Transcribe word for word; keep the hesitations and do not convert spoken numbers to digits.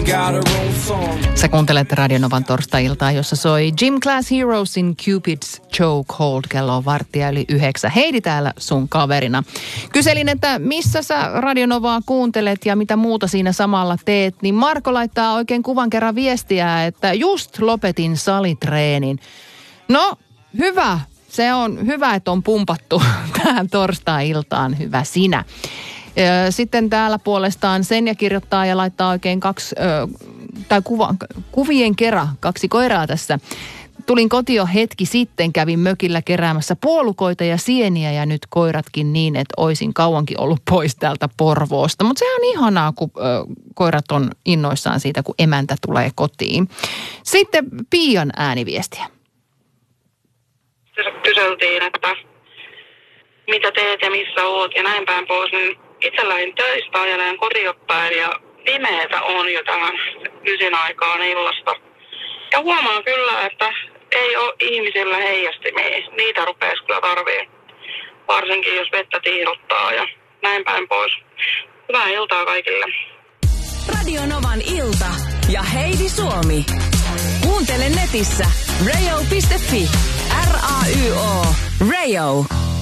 got her own song. Sä kuuntelet Radionovan torstai-iltaa, jossa soi Gym Class Heroesin Cupid's Chokehold. Kello on varttia yli yhdeksän. Heidi täällä sun kaverina. Kyselin, että missä sä Radionovaa kuuntelet ja mitä muuta siinä samalla teet, niin Marko laittaa oikein kuvan kerran viestiä, että just lopetin salitreenin. No, hyvä. Se on hyvä, että on pumpattu tähän torstai-iltaan. Hyvä sinä. Sitten täällä puolestaan Senja kirjoittaa ja laittaa oikein kaksi, tai kuva, kuvien kerran, kaksi koiraa tässä. Tulin kotiin jo hetki sitten, kävin mökillä keräämässä puolukoita ja sieniä ja nyt koiratkin niin, että oisin kauankin ollut pois täältä Porvoosta. Mutta sehän on ihanaa, kun ö, koirat on innoissaan siitä, kun emäntä tulee kotiin. Sitten Pian ääniviestiä. Kyseltiin, että mitä teet ja missä oot ja näin päin pois, niin itse lähdin töistä ajelen kotioppäin ja pimeätä on jo tämän ysin aikaan illasta. Ja huomaan kyllä, että ei ole ihmisillä heijastimia. Niitä rupeaisi kyllä tarvii. Varsinkin jos vettä tiirottaa ja näin päin pois. Hyvää iltaa kaikille. Radio Novan ilta ja Heidi Suomi. Kuuntele netissä radio piste fi. R A Y O. Radio.